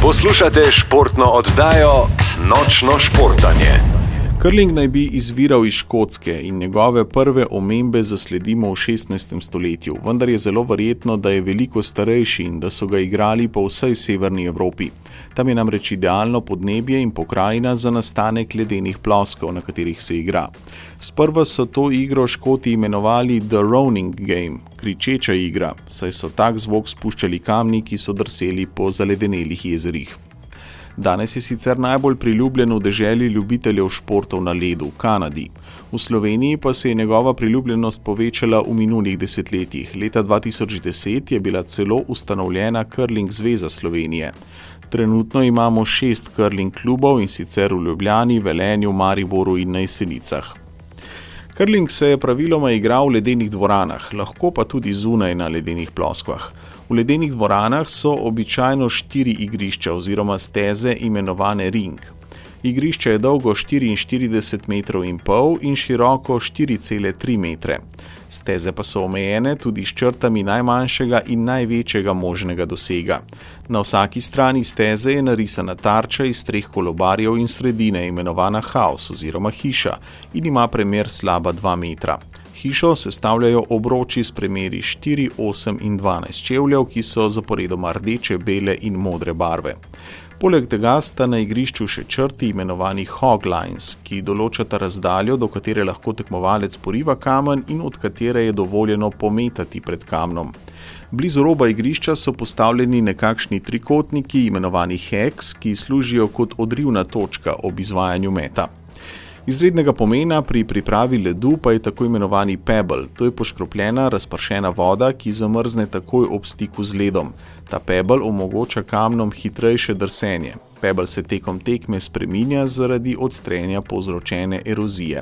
Poslušate športno oddajo Nočno športanje. Curling naj bi izviral iz Škotske in njegove prve omembe zasledimo v 16. stoletju, vendar je zelo verjetno, da je veliko starejši in da so ga igrali po vsej severni Evropi. Tam je namreč idealno podnebje in pokrajina za nastanek ledenih ploskov, na katerih se igra. Sprva so to igro Škoti imenovali The Roaring Game, kričeča igra, saj so tak zvok spuščali kamni, ki so drseli po zaledenelih jezerih. Danes je sicer najbolj priljubljen v deželi ljubiteljev športov na ledu, v Kanadi. V Sloveniji pa se je njegova priljubljenost povečala v minulih desetletjih. Leta 2010 je bila celo ustanovljena Curling zveza Slovenije. Trenutno imamo 6 curling klubov, in sicer v Ljubljani, Velenju, Mariboru in na Jesenicah. Curling se je praviloma igral v ledenih dvoranah, lahko pa tudi zunaj na ledenih ploskvah. V ledenih dvoranah so običajno 4 igrišča oziroma steze imenovane ring. Igrišče je dolgo 44,5 metrov in široko 4,3 metre. Steze pa so omejene tudi s črtami najmanjšega in največjega možnega dosega. Na vsaki strani steze je narisana tarča iz 3 kolobarjev in sredine imenovana house oziroma hiša in ima premer slaba 2 metra. Hišo sestavljajo obroči s premeri 4, 8 in 12 čevljev, ki so zaporedoma rdeče, bele in modre barve. Poleg tega sta na igrišču še črti imenovani hog lines, ki določata razdaljo, do katere lahko tekmovalec poriva kamen in od katere je dovoljeno pometati pred kamnom. Blizu roba igrišča so postavljeni nekakšni trikotniki imenovani hex, ki služijo kot odrivna točka ob izvajanju meta. Izrednega pomena pri pripravi ledu pa je tako imenovani pebble, to je poškropljena, razpršena voda, ki zamrzne takoj ob stiku z ledom. Ta pebble omogoča kamnom hitrejše drsenje. Pebble se tekom tekme spreminja zaradi odtrenja povzročene erozije.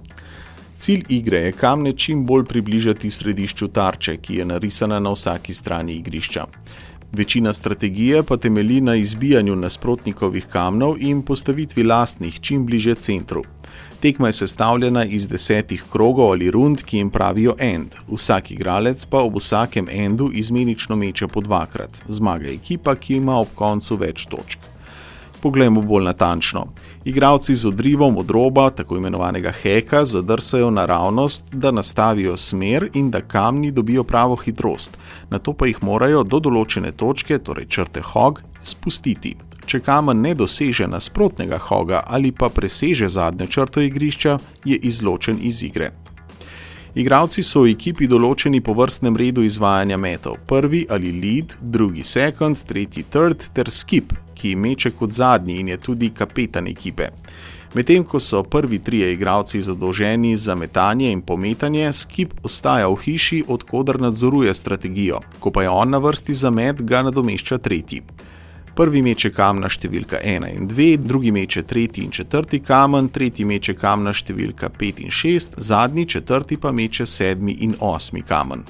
Cilj igre je kamne čim bolj približati središču tarče, ki je narisana na vsaki strani igrišča. Večina strategije pa temelji na izbijanju nasprotnikovih kamnov in postavitvi lastnih čim bliže centru. Tekma je sestavljena iz 10 krogov ali rund, ki jim pravijo end. Vsak igralec pa ob vsakem endu izmenično meče po 2-krat. Zmaga ekipa, ki ima ob koncu več točk. Poglejmo bolj natančno. Igralci z odrivom od roba, tako imenovanega heka, zadrsajo naravnost, da nastavijo smer in da kamni dobijo pravo hitrost. Nato pa jih morajo do določene točke, torej črte hog, spustiti. Če kamen ne doseže nasprotnega hoga ali pa preseže zadnjo črto igrišča, je izločen iz igre. Igralci so v ekipi določeni po vrstnem redu izvajanja metov. Prvi ali lead, drugi second, tretji third ter skip, ki meče kot zadnji in je tudi kapetan ekipe. Medtem ko so prvi 3 igralci zadolženi za metanje in pometanje, skip ostaja v hiši, od koder nadzoruje strategijo. Ko pa je on na vrsti za met, ga nadomešča tretji. Prvi meče kamna številka 1 in 2, drugi meče 3. in 4. kamen, tretji meče kamna številka 5 in 6, zadnji 4. pa meče 7. in 8. kamen.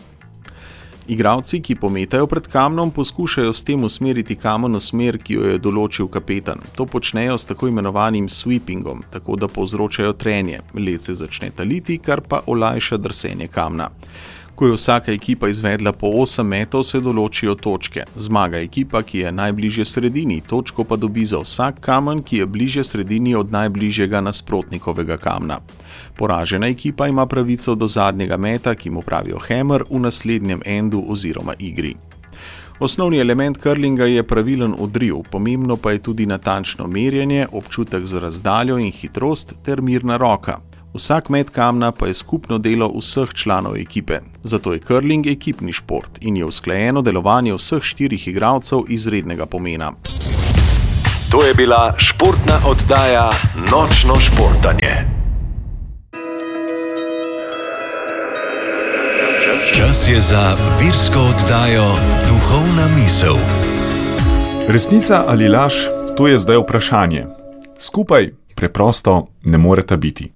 Igralci, ki pometajo pred kamnom, poskušajo s tem usmeriti kamen v smer, ki jo je določil kapetan. To počnejo s tako imenovanim sweepingom, tako da povzročajo trenje. Led se začne taliti, kar pa olajša drsenje kamna. Ko je vsaka ekipa izvedla po 8 metov, se določijo točke. Zmaga ekipa, ki je najbližje sredini, točko pa dobi za vsak kamen, ki je bližje sredini od najbližjega nasprotnikovega kamna. Poražena ekipa ima pravico do zadnjega meta, ki mu pravijo hammer, v naslednjem endu oziroma igri. Osnovni element curlinga je pravilen odriv, pomembno pa je tudi natančno merjenje, občutek za razdaljo in hitrost ter mirna roka. Vsak met kamna pa je skupno delo vseh članov ekipe. Zato je curling ekipni šport in je usklajeno delovanje vseh 4 igralcev izrednega pomena. To je bila športna oddaja Nočno športanje. Čas je za virsko oddajo Duhovna misel. Resnica ali laž, to je zdaj vprašanje. Skupaj preprosto ne moreta biti.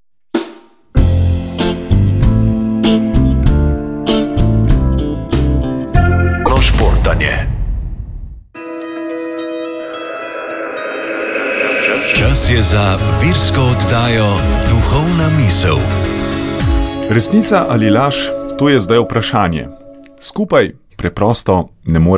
Čas je za virsko oddajo Duhovna misel. Resnica ali laž, to je zdaj vprašanje. Skupaj preprosto ne more